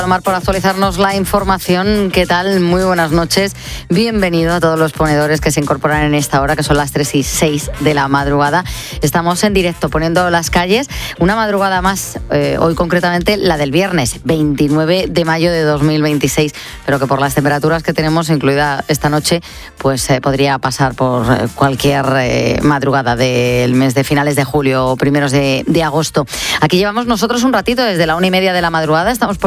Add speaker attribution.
Speaker 1: Omar, por actualizarnos la información. ¿Qué tal? Muy buenas noches. Bienvenido a todos los ponedores que se incorporan en esta hora, que son las 3:06 de la madrugada. Estamos en directo poniendo las calles. Una madrugada más, hoy concretamente la del viernes, 29 de mayo de 2026, pero que por las temperaturas que tenemos, incluida esta noche, pues podría pasar por cualquier madrugada del mes de finales de julio o primeros de agosto. Aquí llevamos nosotros un ratito desde la 1:30 de la madrugada. Estamos